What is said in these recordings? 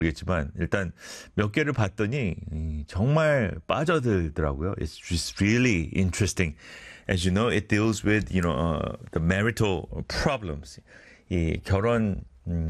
모르겠지만 일단 몇 개를 봤더니 정말 빠져들더라고요. It's just really interesting. As you know, it deals with the marital problems. 이 결혼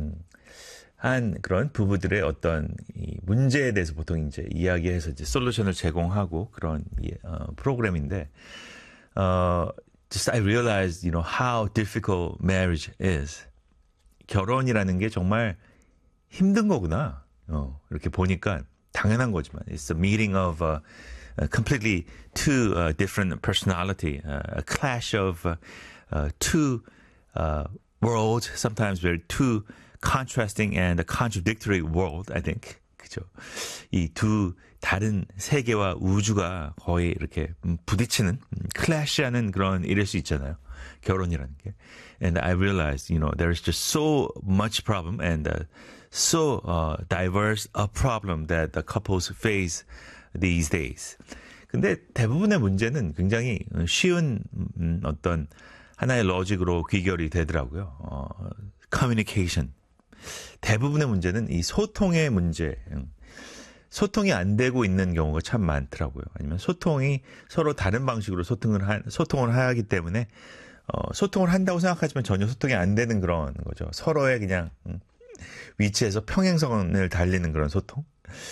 한 그런 부부들의 어떤 이 문제에 대해서 보통 이제 이야기해서 이제 솔루션을 제공하고 그런 프로그램인데 just I realized how difficult marriage is. 결혼이라는 게 정말 힘든 거구나. 이렇게 보니까 당연한 거지만 it's a meeting of completely two different personality, a clash of two worlds, sometimes very two contrasting and contradictory world, I think. 그죠? 이 두 다른 세계와 우주가 거의 이렇게 부딪히는, 클래시하는 그런 일일 수 있잖아요. 결혼이라는 게. And I realized, there's just so much problem and so diverse a problem that the couples face these days. 근데 대부분의 문제는 굉장히 쉬운 어떤 하나의 로직으로 귀결이 되더라고요. communication. 대부분의 문제는 이 소통의 문제. 소통이 안 되고 있는 경우가 참 많더라고요. 아니면 소통이 서로 다른 방식으로 소통을 하기 때문에 소통을 한다고 생각하지만 전혀 소통이 안 되는 그런 거죠. 서로의 그냥 위치에서 평행선을 달리는 그런 소통.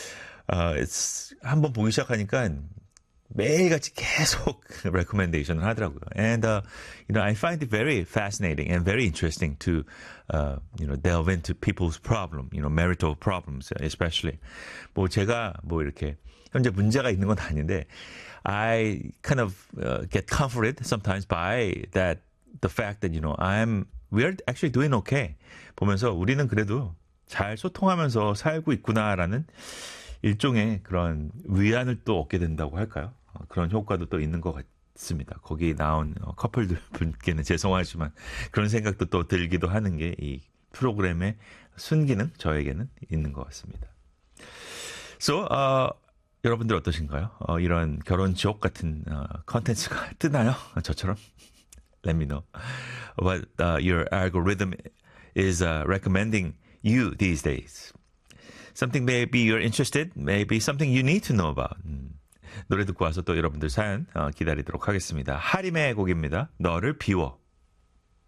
한번 보기 시작하니까 매일같이 계속 recommendation을 하더라고요. And, I find it very fascinating and very interesting to, delve into people's problem, marital problems, especially. 제가 이렇게, 현재 문제가 있는 건 아닌데, I kind of get comforted sometimes by the fact that, we're actually doing okay. 보면서 우리는 그래도 잘 소통하면서 살고 있구나라는 일종의 그런 위안을 또 얻게 된다고 할까요? 그런 효과도 또 있는 것 같습니다. 거기 나온 커플들 분께는 죄송하지만 그런 생각도 또 들기도 하는 게 이 프로그램의 순기능 저에게는 있는 것 같습니다. So, 여러분들 어떠신가요? 이런 결혼 지옥 같은 컨텐츠가 뜨나요? 저처럼? Let me know what your algorithm is recommending you these days. Something maybe you're interested, maybe something you need to know about. 노래 듣고 와서 또 여러분들 사연 기다리도록 하겠습니다. 하림의 곡입니다. 너를 비워.